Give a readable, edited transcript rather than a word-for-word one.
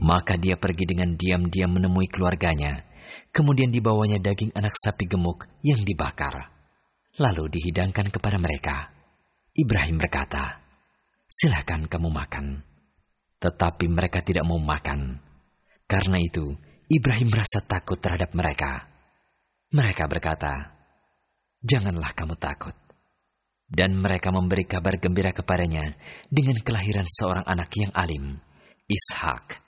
Maka dia pergi dengan diam-diam menemui keluarganya. Kemudian dibawanya daging anak sapi gemuk yang dibakar, lalu dihidangkan kepada mereka. Ibrahim berkata, "Silakan kamu makan." Tetapi mereka tidak mau makan. Karena itu, Ibrahim merasa takut terhadap mereka. Mereka berkata, "Janganlah kamu takut." Dan mereka memberi kabar gembira kepadanya dengan kelahiran seorang anak yang alim, Ishak.